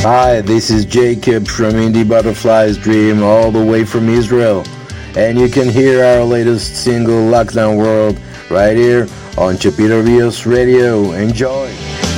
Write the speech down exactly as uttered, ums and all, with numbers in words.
Hi, this is Jacob from Indie Butterflies Dream, all the way from Israel. And you can hear our latest single, Lockdown World, right here on Chapito Rios Radio. Enjoy!